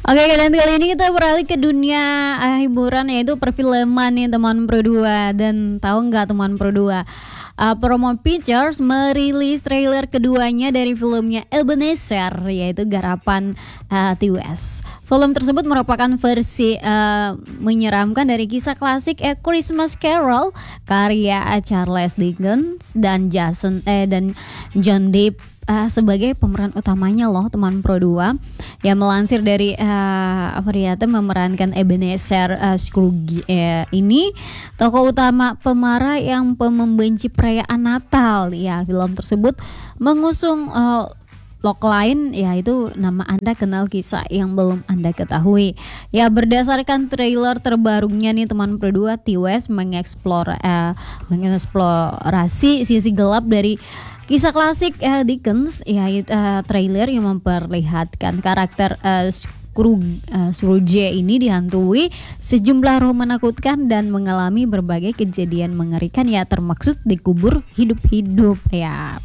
Oke, dan kali ini kita beralih ke dunia hiburan, yaitu perfilman nih teman Pro 2. Dan tahu nggak teman Pro 2? Paramount Pictures merilis trailer keduanya dari filmnya Ebenezer, yaitu garapan TWS. Film tersebut merupakan versi menyeramkan dari kisah klasik A Christmas Carol karya Charles Dickens dan John Depp sebagai pemeran utamanya loh teman Pro 2. Yang melansir dari memerankan Ebenezer Scrooge ini tokoh utama pemarah yang membenci perayaan Natal. Ya, film tersebut mengusung logline, yaitu nama Anda kenal kisah yang belum Anda ketahui. Ya, berdasarkan trailer terbarunya nih teman Pro 2, TWS mengeksplorasi sisi gelap dari kisah klasik Dickens, yaitu trailer yang memperlihatkan karakter Scrooge ini dihantui sejumlah roh menakutkan dan mengalami berbagai kejadian mengerikan, ya termaksud dikubur hidup-hidup. Ya.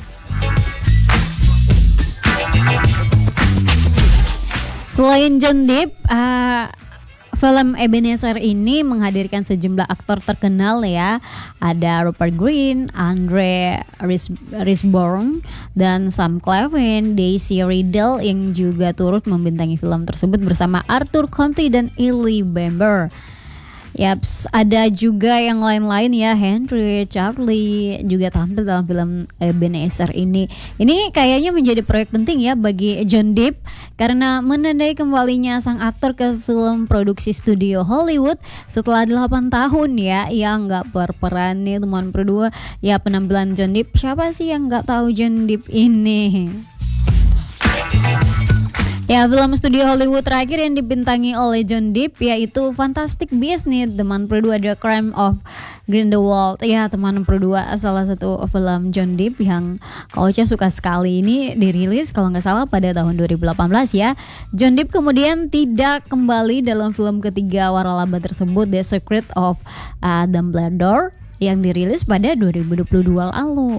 Selain John Depp, film Ebenezer ini menghadirkan sejumlah aktor terkenal ya. Ada Rupert Grint, Andre Riseborough, dan Sam Claflin, Daisy Ridley yang juga turut membintangi film tersebut bersama Arthur Conti dan Ellie Bamber. Yaps, ada juga yang lain-lain ya, Henry, Charlie juga tampil dalam film Ebenezer ini. Ini kayaknya menjadi proyek penting ya bagi John Depp karena menandai kembalinya sang aktor ke film produksi studio Hollywood setelah 8 tahun ya yang nggak berperan nih teman Pro 2. Ya, penampilan John Depp, siapa sih yang nggak tahu John Depp ini? Ya, film studio Hollywood terakhir yang dibintangi oleh John Depp yaitu Fantastic Beasts nih teman Pro 2, The Crime of Grindelwald. Ya, teman Pro 2, salah satu film John Depp yang Kak Ocha suka sekali. Ini dirilis kalau nggak salah pada tahun 2018 ya. John Depp kemudian tidak kembali dalam film ketiga waralaba tersebut, The Secret of Dumbledore, yang dirilis pada 2022 lalu.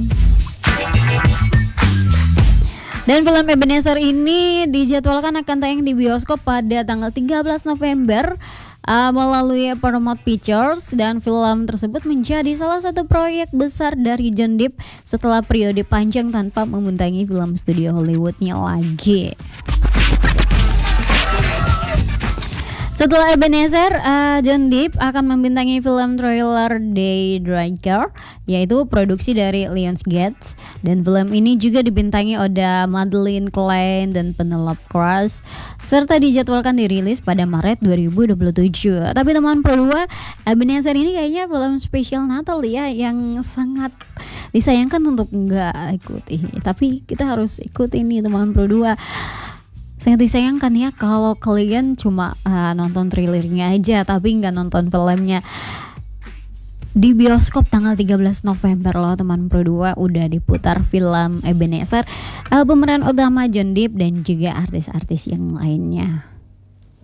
Dan film Ebenezer ini dijadwalkan akan tayang di bioskop pada tanggal 13 November melalui Paramount Pictures, dan film tersebut menjadi salah satu proyek besar dari John Depp setelah periode panjang tanpa membintangi film studio Hollywoodnya lagi. Setelah Ebenezer, John Depp akan membintangi film thriller Daybreaker, yaitu produksi dari Lionsgate. Dan film ini juga dibintangi oleh Madeleine Klein dan Penelope Cruz, serta dijadwalkan dirilis pada Maret 2027. Tapi teman Pro 2, Ebenezer ini kayaknya film spesial Natal ya, yang sangat disayangkan untuk nggak ikuti. Tapi kita harus ikuti ini teman Pro 2. Sangat disayangkan ya kalau kalian cuma nonton trailernya aja tapi nggak nonton filmnya. Di bioskop tanggal 13 November loh teman Pro 2 udah diputar film Ebenezer, pemeran utama John Depp dan juga artis-artis yang lainnya.